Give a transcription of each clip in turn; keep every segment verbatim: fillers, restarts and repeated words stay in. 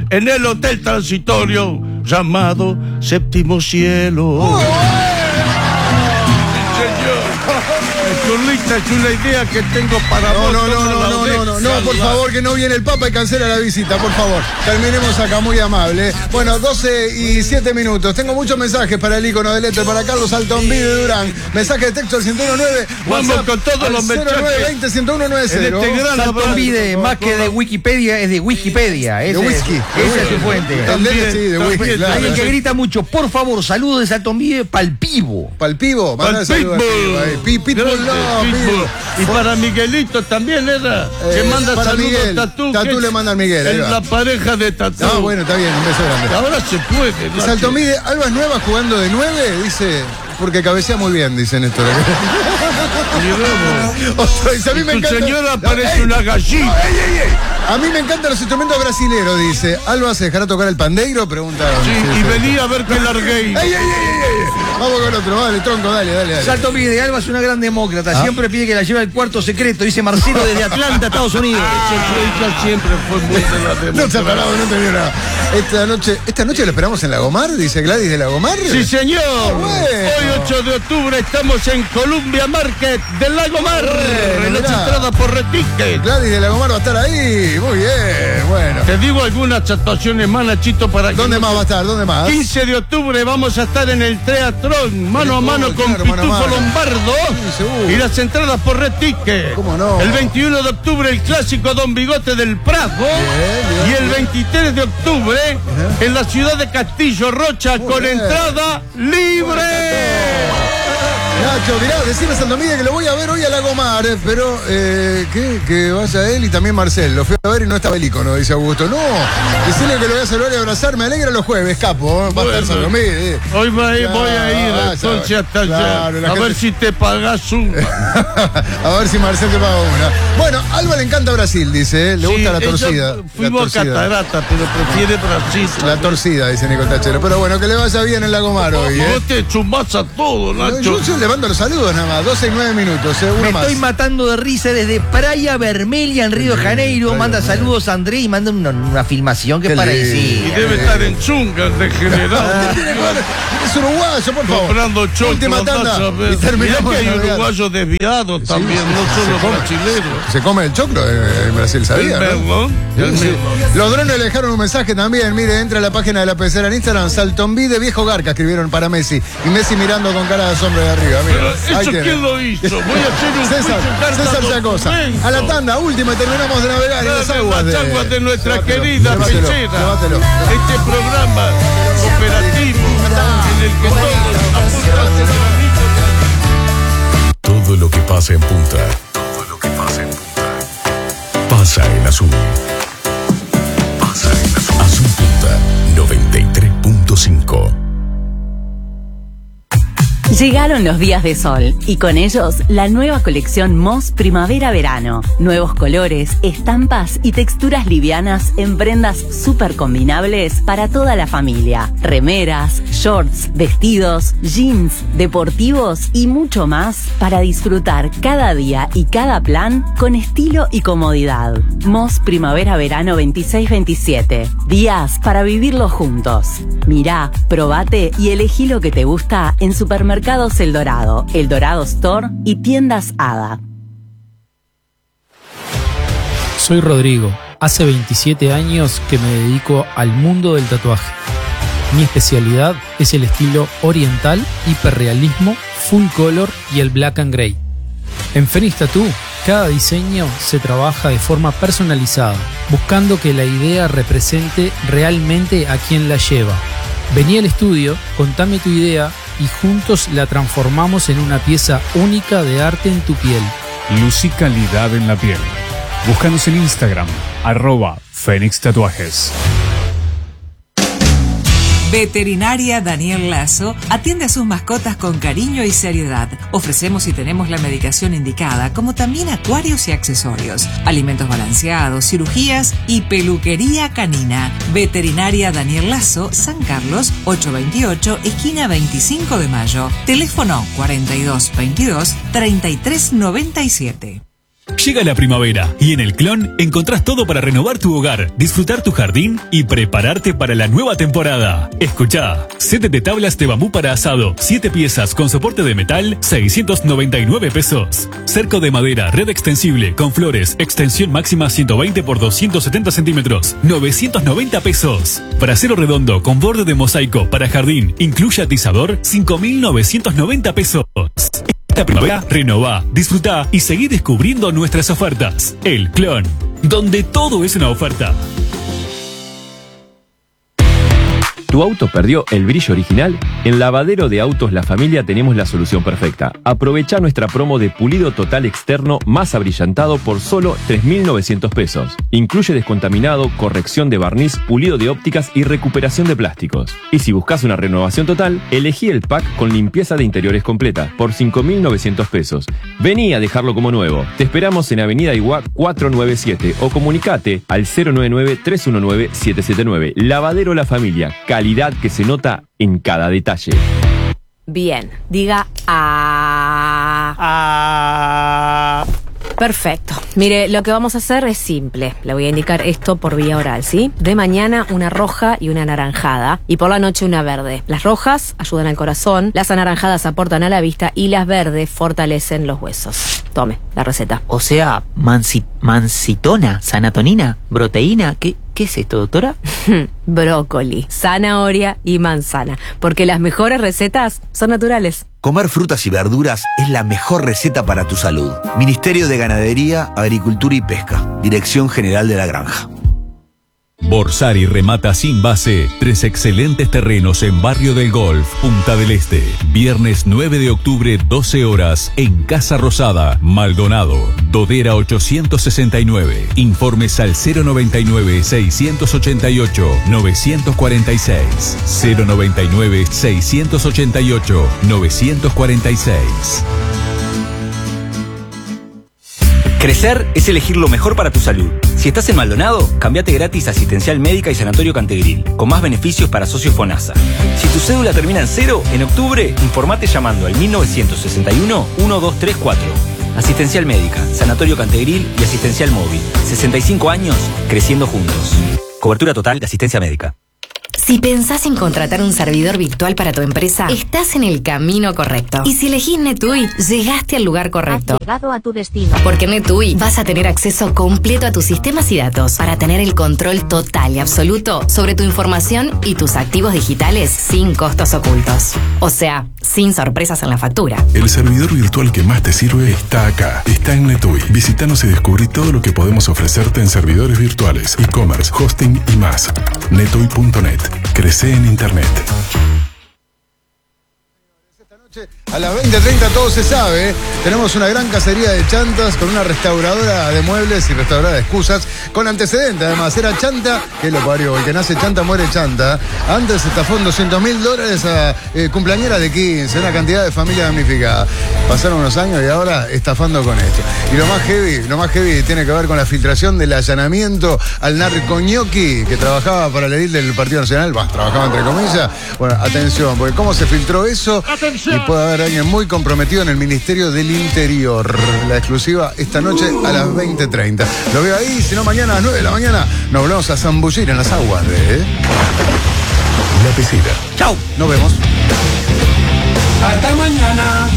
en el hotel transitorio llamado Séptimo Cielo. ¡Oh! Churlita, es una idea que tengo para no, vos. No, no, no, no, no, no, no, por favor, que no viene el Papa y cancela la visita, por favor. Terminemos acá, muy amable. Bueno, doce y siete minutos. Tengo muchos mensajes para el ícono del éter, para Carlos Altombide de Durán. Mensaje de texto al ciento nueve. Vamos con todos los mensajes. cero nueve veinte, ciento uno noventa. Este Altombide, más que de Wikipedia, es de Wikipedia. De whisky. Esa es su fuente. También, sí, de whisky, claro. Alguien que grita mucho, por favor, saludos de Saltombide Palpivo. Palpivo, manda saludos. Pitbull, no, Pitbull. Y para Miguelito también era. Eh, que manda para saludos Miguel. Tatú. Tatú le manda a Miguel. Es la pareja de Tatú. Ah, bueno, está bien, un beso grande. Ahora se puede. ¿No? Saltomide, Albas Nueva jugando de nueve, dice, porque cabecea muy bien, dice Néstor. Otra vez, a mí me Tu encanta. señora parece ¡Ey! una gallina. No, ey, ey, ey. A mí me encantan los instrumentos brasileros, dice. Alba, ¿se dejará tocar el pandeiro? Preguntaron. Sí, Sí, y sí. venía a ver que largué. ¡Ey, ey, ey, ey, ey! Vamos con otro, dale, tronco, dale, dale, dale. Saltombide, Alba es una gran demócrata. ¿Ah? Siempre pide que la lleve al cuarto secreto, dice Marcelo desde Atlanta, Estados Unidos. Ella siempre fue muy de la democracia. No se ha parado, no entendió nada. Esta noche, esta noche lo esperamos en Lagomar, dice Gladys de Lagomar. Sí, señor. bueno. Hoy, ocho de octubre, estamos en Columbia Market del Lago Mar. Bueno, En las mirá. entradas por Reticket. Gladys de Lagomar va a estar ahí. Muy bien, bueno. Te digo algunas actuaciones más, Nachito, para que... ¿Dónde no más te- va a estar? ¿Dónde más? quince de octubre vamos a estar en el Teatrón, mano a mano con Claro, mano a Pitufo mano. Lombardo. Sí, seguro. Y las entradas por Red Ticket. ¿Cómo no? El veintiuno de octubre el clásico Don Bigote del Prado. bien, y el bien. veintitrés de octubre en la ciudad de Castillo Rocha con bien. entrada libre. Nacho, mirá, decime a Sandomide que lo voy a ver hoy a Lagomar, eh, pero eh, ¿qué? Que vaya él y también Marcel. Lo fui a ver y no estaba el ícono, dice Augusto. No, decirle que lo voy a saludar y abrazar. Me alegra los jueves, capo. ¿eh? Va a estar Bueno, Sandomide. eh. Hoy va a ir- Claro, voy a ir ah, entonces sabe. hasta Claro, allá. la A ver gente- si te pagas una. A ver si Marcel te paga una. Bueno, Alba le encanta Brasil, dice. ¿eh? Le Sí, gusta la ella- torcida. Fuimos la a torcida. Catarata, pero prefiere Brasil. La torcida, dice Nico Tachero. Pero bueno, que le vaya bien en Lagomar hoy, ¿eh? Vos te chumás a todo, Nacho. Yo, yo le mando los saludos nada más. doce y nueve minutos, eh, uno Me más. estoy matando de risa desde Praia Vermelha en Río de Janeiro. Praia Manda Vermelha. saludos a Andrés y manda una, una filmación que Qué para lindo. Y sí. debe estar en chungas de general. Es uruguayo, por favor. Comprando choclo. Última tanda. andás a ver. Y terminamos Mirá que de hay navegar. uruguayos desviados también, sí, no se solo come. brasileños. Se come el choclo eh, en Brasil, ¿sabía? El ¿no? mismo, el Sí, sí. mismo. Los drones le dejaron un mensaje también. Mire, entra a la página de la pecera en Instagram. Saltombide Viejo Garca escribieron para Messi. Y Messi mirando con cara de asombro de arriba. Mira, Pero ahí eso tiene. quién lo hizo. Voy a hacer un César, juicio, carta César Chacosa. documento. A la tanda, última, y terminamos de navegar en las Claro, aguas las de, aguas de nuestra Llévatelo, querida llévatelo, pecera. llévatelo. Este programa operativo en el que todos apuntan a ser amigos. Todo lo que pasa en Punta. Todo lo que pasa en Punta. Pasa en Azul. Pasa en Azul. Azul Punta noventa y tres punto cinco. Llegaron los días de sol y con ellos la nueva colección Moss Primavera-Verano. Nuevos colores, estampas y texturas livianas en prendas súper combinables para toda la familia. Remeras, shorts, vestidos, jeans, deportivos y mucho más para disfrutar cada día y cada plan con estilo y comodidad. Moss Primavera-Verano veintiséis veintisiete. Días para vivirlo juntos. Mirá, probate y elegí lo que te gusta en Supermercados El Dorado, El Dorado Store y Tiendas Hada. Soy Rodrigo. Hace veintisiete años que me dedico al mundo del tatuaje. Mi especialidad es el estilo oriental, hiperrealismo, full color y el black and gray. En Phoenix Tattoo, cada diseño se trabaja de forma personalizada, buscando que la idea represente realmente a quien la lleva. Vení al estudio, contame tu idea y juntos la transformamos en una pieza única de arte en tu piel. Luz y calidad en la piel. Búscanos en Instagram, arroba Fénix Tatuajes. Veterinaria Daniel Lazo atiende a sus mascotas con cariño y seriedad. Ofrecemos y tenemos la medicación indicada, como también acuarios y accesorios, alimentos balanceados, cirugías y peluquería canina. Veterinaria Daniel Lazo, San Carlos, ochocientos veintiocho, esquina veinticinco de mayo. Teléfono cuarenta y dos veintidós, treinta y tres noventa y siete. Llega la primavera y en El Clon encontrás todo para renovar tu hogar, disfrutar tu jardín y prepararte para la nueva temporada. Escuchá, set de tablas de bambú para asado, siete piezas con soporte de metal, seiscientos noventa y nueve pesos. Cerco de madera, red extensible con flores, extensión máxima ciento veinte por doscientos setenta centímetros, novecientos noventa pesos. Brasero redondo con borde de mosaico para jardín, incluye atizador, cinco mil novecientos noventa pesos. Esta primavera, renová, disfrutá y seguí descubriendo nuestras ofertas. El Clon, donde todo es una oferta. ¿Tu auto perdió el brillo original? En Lavadero de Autos La Familia tenemos la solución perfecta. Aprovecha nuestra promo de pulido total externo más abrillantado por solo tres mil novecientos pesos. Incluye descontaminado, corrección de barniz, pulido de ópticas y recuperación de plásticos. Y si buscas una renovación total, elegí el pack con limpieza de interiores completa por cinco mil novecientos pesos. Vení a dejarlo como nuevo. Te esperamos en Avenida Iguá cuatrocientos noventa y siete o comunicate al cero nueve nueve, tres uno nueve, siete siete nueve. Lavadero La Familia. Calidad que se nota en cada detalle. Bien, diga a. Ah. Perfecto. Mire, lo que vamos a hacer es simple. Le voy a indicar esto por vía oral, ¿sí? De mañana una roja y una anaranjada. Y por la noche una verde. Las rojas ayudan al corazón, las anaranjadas aportan a la vista y las verdes fortalecen los huesos. Tome, la receta. O sea, mansi, mansitona, sanatonina, proteína, ¿qué, qué es esto, doctora? Brócoli, zanahoria y manzana. Porque las mejores recetas son naturales. Comer frutas y verduras es la mejor receta para tu salud. Ministerio de Ganadería, Agricultura y Pesca. Dirección General de la Granja. Borsari remata sin base tres excelentes terrenos en Barrio del Golf, Punta del Este. Viernes nueve de octubre, doce horas, en Casa Rosada, Maldonado. Dodera ochocientos sesenta y nueve. Informes al cero noventa y nueve, seiscientos ochenta y ocho, novecientos cuarenta y seis. cero noventa y nueve, seiscientos ochenta y ocho, novecientos cuarenta y seis. Crecer es elegir lo mejor para tu salud. Si estás en Maldonado, cambiate gratis a Asistencial Médica y Sanatorio Cantegril, con más beneficios para socios FONASA. Si tu cédula termina en cero, en octubre, informate llamando al mil novecientos sesenta y uno, uno dos tres cuatro. Asistencial Médica, Sanatorio Cantegril y Asistencial Móvil. sesenta y cinco años, creciendo juntos. Cobertura total de asistencia médica. Si pensás en contratar un servidor virtual para tu empresa, estás en el camino correcto. Y si elegís NetUI, llegaste al lugar correcto. Has llegado a tu destino. Porque en NetUI vas a tener acceso completo a tus sistemas y datos para tener el control total y absoluto sobre tu información y tus activos digitales sin costos ocultos. O sea, sin sorpresas en la factura. El servidor virtual que más te sirve está acá. Está en NetUI. Visítanos y descubrí todo lo que podemos ofrecerte en servidores virtuales, e-commerce, hosting y más. netui punto net. Crece en Internet. A las veinte treinta todo se sabe. Tenemos una gran cacería de chantas con una restauradora de muebles y restauradora de excusas con antecedente. Además, era chanta que lo parió. El que nace chanta muere chanta. Antes estafó doscientos mil dólares a eh, cumpleañera de quince, una cantidad de familia damnificada. Pasaron unos años y ahora estafando con esto. Y lo más heavy, lo más heavy tiene que ver con la filtración del allanamiento al narcoñoqui que trabajaba para el edil del Partido Nacional. Bah, trabajaba entre comillas. Bueno, atención, porque cómo se filtró eso. ¡Atención! Y puede haber alguien muy comprometido en el Ministerio del Interior. La exclusiva esta noche a las veinte treinta. Lo veo ahí, si no mañana a las nueve de la mañana nos volvemos a zambullir en las aguas de La Piscina. Chau, nos vemos. Hasta mañana.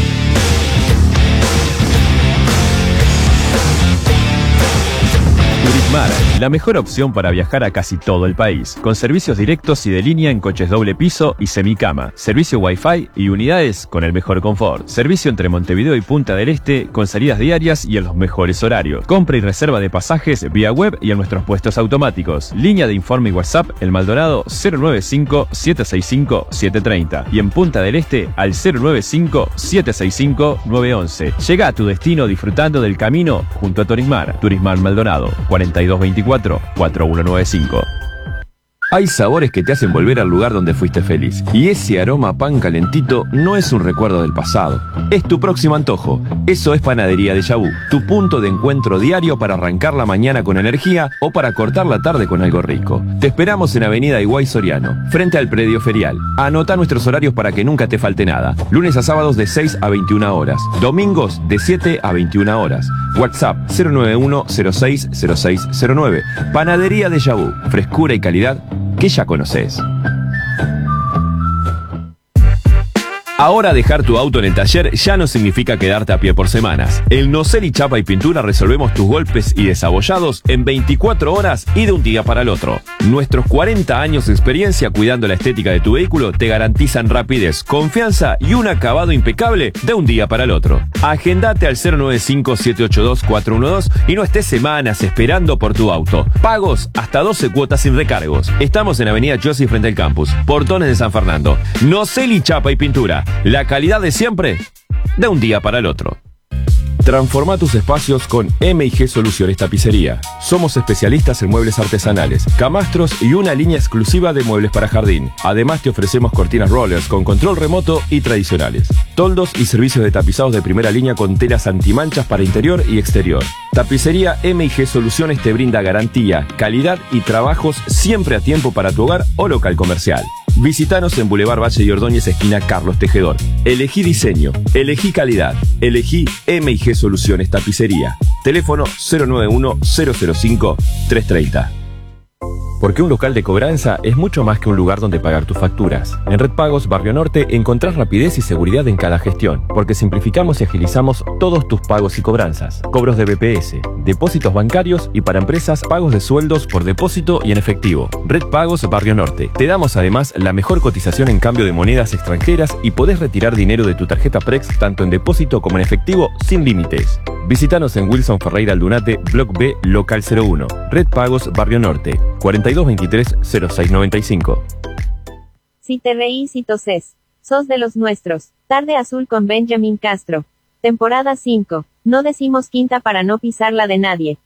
Turismar, la mejor opción para viajar a casi todo el país, con servicios directos y de línea en coches doble piso y semicama, servicio Wi-Fi y unidades con el mejor confort, servicio entre Montevideo y Punta del Este con salidas diarias y en los mejores horarios, compra y reserva de pasajes vía web y en nuestros puestos automáticos, línea de informe y WhatsApp El Maldonado cero nueve cinco, siete seis cinco, siete tres cero y en Punta del Este al cero nueve cinco, siete seis cinco, nueve once. Llega a tu destino disfrutando del camino junto a Turismar. Turismar Maldonado cuarenta y dos veinticuatro, cuarenta y uno noventa y cinco. Hay sabores que te hacen volver al lugar donde fuiste feliz. Y ese aroma a pan calentito no es un recuerdo del pasado. Es tu próximo antojo. Eso es Panadería Déjà Vu, tu punto de encuentro diario para arrancar la mañana con energía o para cortar la tarde con algo rico. Te esperamos en Avenida Higuay Soriano, frente al predio ferial. Anota nuestros horarios para que nunca te falte nada. Lunes a sábados de seis a veintiuna horas. Domingos de siete a veintiuna horas. WhatsApp cero nueve uno cero seis cero seis cero nueve. Panadería Déjà Vu, frescura y calidad que ya conoces. Ahora dejar tu auto en el taller ya no significa quedarte a pie por semanas. En Noceli Chapa y Pintura resolvemos tus golpes y desabollados en veinticuatro horas y de un día para el otro. Nuestros cuarenta años de experiencia cuidando la estética de tu vehículo te garantizan rapidez, confianza y un acabado impecable de un día para el otro. Agendate al cero nueve cinco siete ocho dos cuatro uno dos y no estés semanas esperando por tu auto. Pagos hasta doce cuotas sin recargos. Estamos en Avenida Chossi frente al campus, Portones de San Fernando. Noceli Chapa y Pintura. La calidad de siempre, de un día para el otro. Transforma tus espacios con M y G Soluciones Tapicería. Somos especialistas en muebles artesanales, camastros y una línea exclusiva de muebles para jardín. Además te ofrecemos cortinas rollers con control remoto y tradicionales. Toldos y servicios de tapizados de primera línea con telas antimanchas para interior y exterior. Tapicería M y G Soluciones te brinda garantía, calidad y trabajos siempre a tiempo para tu hogar o local comercial. Visítanos en Boulevard Valle y Ordóñez, esquina Carlos Tejedor. Elegí diseño, elegí calidad, elegí M y G Soluciones Tapicería. Teléfono cero nueve uno cero cero cinco tres tres cero. Porque un local de cobranza es mucho más que un lugar donde pagar tus facturas. En Red Pagos Barrio Norte encontrás rapidez y seguridad en cada gestión, porque simplificamos y agilizamos todos tus pagos y cobranzas. Cobros de B P S, depósitos bancarios y para empresas pagos de sueldos por depósito y en efectivo. Red Pagos Barrio Norte. Te damos además la mejor cotización en cambio de monedas extranjeras y podés retirar dinero de tu tarjeta Prex tanto en depósito como en efectivo sin límites. Visítanos en Wilson Ferreira Aldunate, Block B, Local cero uno. Red Pagos Barrio Norte, cuarenta y dos veintitrés cero seis noventa y cinco. Si te reís y toses, sos de los nuestros. Tarde Azul con Benjamin Castro. Temporada cinco. No decimos quinta para no pisar la de nadie.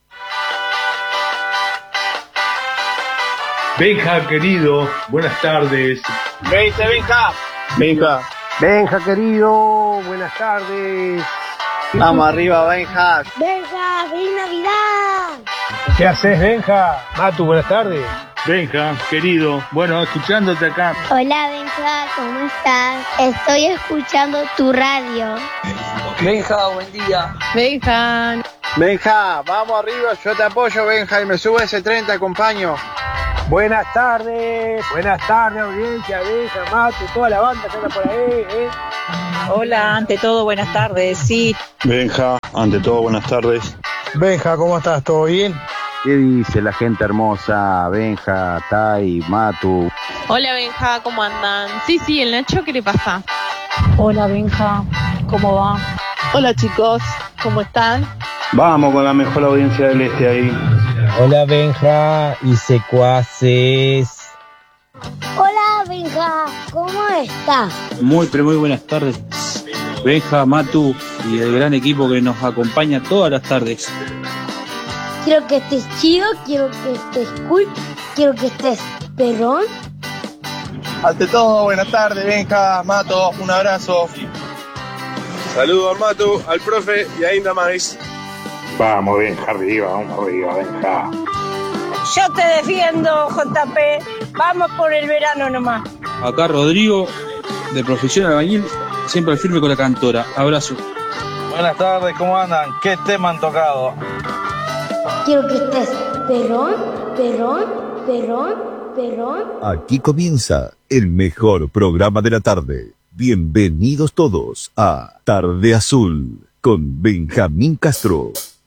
Benja, querido, buenas tardes. Veinte, Benja. Benja. Benja, querido, buenas tardes. Vamos arriba, Benja. Benja, feliz Navidad. ¿Qué haces, Benja? Matu, buenas tardes. Benja, querido, bueno, escuchándote acá. Hola, Benja, ¿cómo estás? Estoy escuchando tu radio. Benja, buen día. Benja. Benja, vamos arriba, yo te apoyo, Benja, y me subo ese tren, te acompaño. Buenas tardes, buenas tardes, audiencia, Benja, Matu, toda la banda que anda por ahí, ¿eh? Hola, ante todo, buenas tardes, sí. Benja, ante todo, buenas tardes. Benja, ¿cómo estás? ¿Todo bien? ¿Qué dice la gente hermosa? Benja, Tai, Matu. Hola, Benja, ¿cómo andan? Sí, sí, el Nacho, ¿qué le pasa? Hola, Benja, ¿cómo va? Hola, chicos, ¿cómo están? Vamos con la mejor audiencia del este ahí. Hola, Benja y secuaces. Hola, Benja, ¿cómo estás? Muy, pero muy buenas tardes. Benja, Matu y el gran equipo que nos acompaña todas las tardes. Quiero que estés chido, quiero que estés cool, quiero que estés perrón. Ante todo, buenas tardes, Benja, Mato, un abrazo. Saludos al Matu, al profe y ainda más. Vamos, Benja, arriba, vamos arriba, Benja. Yo te defiendo, J P. Vamos por el verano nomás. Acá Rodrigo, de profesión albañil, siempre al firme con la cantora. Abrazo. Buenas tardes, ¿cómo andan? ¿Qué tema han tocado? Quiero que estés perrón, perrón, perrón, perrón. Aquí comienza el mejor programa de la tarde. Bienvenidos todos a Tarde Azul con Benjamín Castro.